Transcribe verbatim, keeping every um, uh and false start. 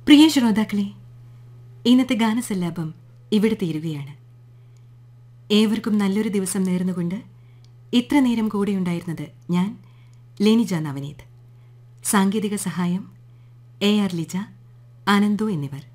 പ്രിയ ശ്രോതാക്കളെ, ഇന്നത്തെ ഗാനസല്ലാപം ഇവിടെ തീരുകയാണ്. ഏവർക്കും നല്ലൊരു ദിവസം നേർന്നുകൊണ്ട് ഇത്ര നേരം കൂടെയുണ്ടായിരുന്നത് ഞാൻ ലേനിജ നവനീത്. സാങ്കേതിക സഹായം എ ആർ ലിജ, ആനന്ദു എന്നിവർ.